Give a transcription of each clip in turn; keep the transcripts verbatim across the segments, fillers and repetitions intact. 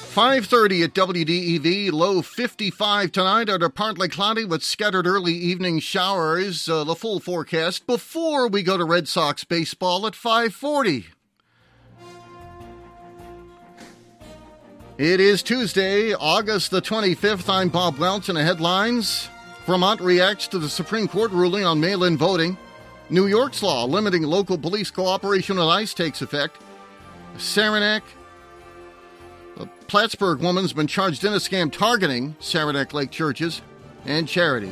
five thirty at W D E V, low fifty-five tonight, under partly cloudy with scattered early evening showers. Uh, the full forecast before we go to Red Sox baseball at five forty. It is Tuesday, August the twenty-fifth. I'm Bob Welch, and the headlines. Vermont reacts to the Supreme Court ruling on mail-in voting. New York's law limiting local police cooperation with ICE takes effect. Saranac. A Plattsburgh woman's been charged in a scam targeting Saranac Lake churches and charities.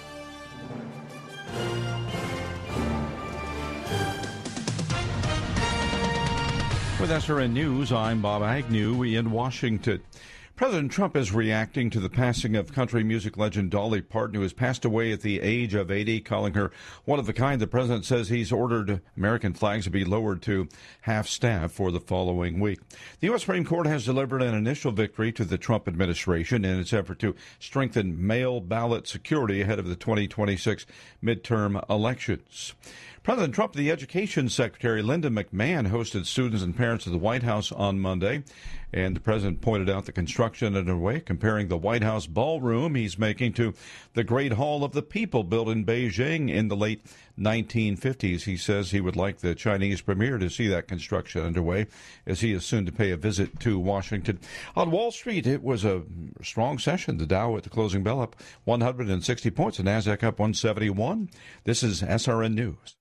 With S R N News, I'm Bob Agnew in Washington. President Trump is reacting to the passing of country music legend Dolly Parton, who has passed away at the age of eighty, calling her one of a kind. The president says he's ordered American flags to be lowered to half-staff for the following week. The U S. Supreme Court has delivered an initial victory to the Trump administration in its effort to strengthen mail ballot security ahead of the twenty twenty-six midterm elections. President Trump, the Education Secretary Linda McMahon, hosted students and parents at the White House on Monday, and the president pointed out the construction underway, comparing the White House ballroom he's making to the Great Hall of the People built in Beijing in the late nineteen fifties. He says he would like the Chinese premier to see that construction underway, as he is soon to pay a visit to Washington. On Wall Street, it was a strong session. The Dow at the closing bell up one hundred sixty points, the Nasdaq up one seventy-one. This is S R N News.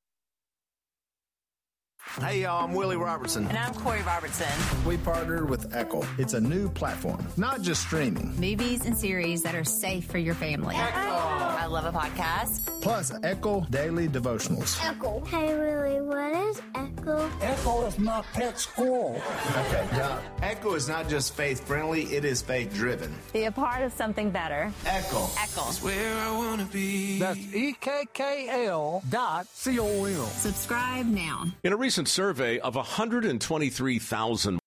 Hey, y'all, I'm Willie Robertson. And I'm Corey Robertson. We partnered with Echo. It's a new platform, not just streaming. Movies and series that are safe for your family. Echo. I love a podcast. Plus, Echo Daily Devotionals. Echo. Hey, Willie, what is Echo? Echo is my pet squirrel. Okay, yeah. Echo is not just faith-friendly, it is faith-driven. Be a part of something better. Echo. Echo. That's where I want to be. That's E K K L dot C O M. Subscribe now. In a recent survey of one hundred twenty-three thousand